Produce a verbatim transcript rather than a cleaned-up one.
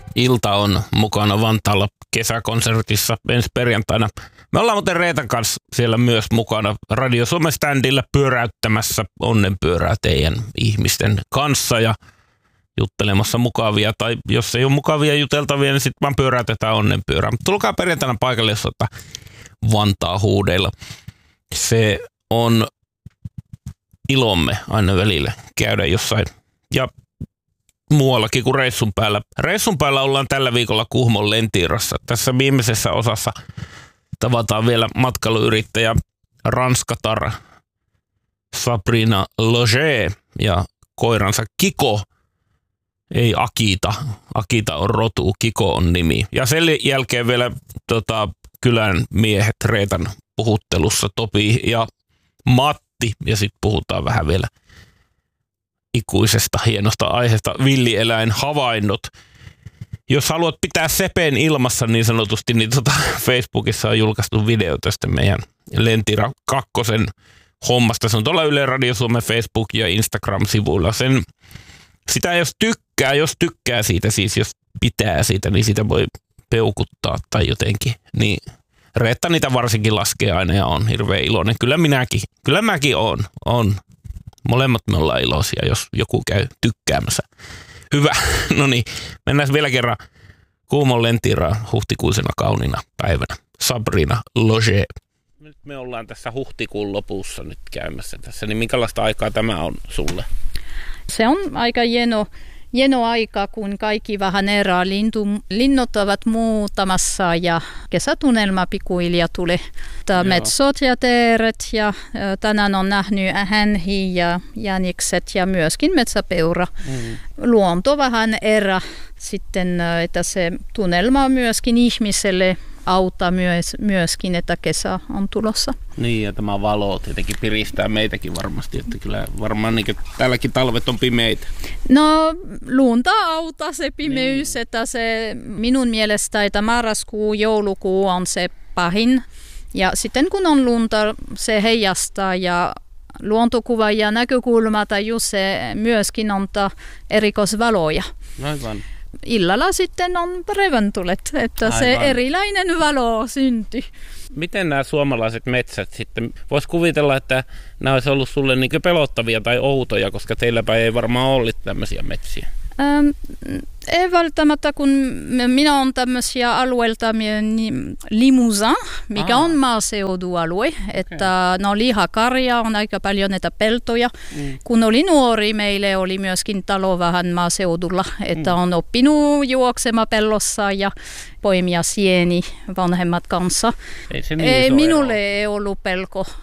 Ilta on mukana Vantaalla kesäkonsertissa ensi perjantaina. Me ollaan muuten Reetan kanssa siellä myös mukana Radio Suomen standilla pyöräyttämässä onnenpyörää teidän ihmisten kanssa ja juttelemassa mukavia, tai jos ei ole mukavia juteltavia, niin sitten vaan pyöräytetään onnenpyörää. Tulkaa perjantaina paikalle, jos ottaa Vantaa huudeilla. Se on ilomme aina välillä käydä jossain ja muuallakin kuin reissun päällä. Reissun päällä ollaan tällä viikolla Kuhmon Lentiirassa. Tässä viimeisessä osassa tavataan vielä matkailuyrittäjä ranskatar Sabrina Loger ja koiransa Kiko. Ei Akita. Akita on rotu, Kiko on nimi. Ja sen jälkeen vielä tota, kylän miehet Reetan puhuttelussa Topi ja Matti. Ja sitten puhutaan vähän vielä ikuisesta hienosta aiheesta villieläinhavainnot. Jos haluat pitää sepen ilmassa niin sanotusti, niin tota Facebookissa on julkaistu video tästä meidän Lentira kakkosen hommasta. Se on tuolla Yle Radio Suomen Facebook- ja Instagram-sivuilla. Sen, sitä jos tykkää, jos tykkää siitä, siis jos pitää siitä, niin sitä voi peukuttaa tai jotenkin. Niin Reetta niitä varsinkin laskee aina ja on hirveän iloinen. Kyllä minäkin, kyllä mäkin on, on. Molemmat me ollaan iloisia, jos joku käy tykkäämässä. Hyvä. No niin, mennään vielä kerran Kuhmon Lentiiraan huhtikuisena kauniina päivänä. Sabrina Loger. Nyt me ollaan tässä huhtikuun lopussa nyt käymässä tässä, niin minkälaista aikaa tämä on sulle? Se on aika hieno, hieno aika, kun kaikki vähän erää. Lintu, linnut ovat muutamassa ja kesätunnelma pikkuhiljaa tulee. Metsot ja teeret ja tänään on nähnyt hänhi ja jänikset ja myöskin metsäpeura. Mm. Luonto vähän erää sitten, että se tunnelma on myöskin ihmiselle auttaa myös, myöskin, että kesä on tulossa. Niin, ja tämä valo tietenkin piristää meitäkin varmasti, että kyllä varmaan niin tälläkin talvet on pimeitä. No, luonta auttaa se pimeys, niin. Että se minun mielestä, että marraskuu, joulukuu on se pahin. Ja sitten kun on lunta, se heijastaa ja luontokuva ja näkökulma tai just se myöskin antaa erikoisvaloja. Aivan. Illalla sitten on reventulet, että aivan. Se erilainen valo syntyy. Miten nämä suomalaiset metsät sitten, voisi kuvitella, että nämä olisi ollut sulle niin pelottavia tai outoja, koska teilläpä ei varmaan ollut tämmöisiä metsiä? Ähm, ei välttämättä, kun minä olen tämmöisiä alueelta Limousin, mikä Aa. on maaseudualue, että okay. No lihakarja on aika paljon näitä peltoja. Mm. Kun oli nuori, meille oli myöskin talo vähän maaseudulla, että mm. on oppinut juoksema pellossa ja poimia sieni vanhemmat kanssa. Ei se niin ei, iso minulle ero. ei ollut pelko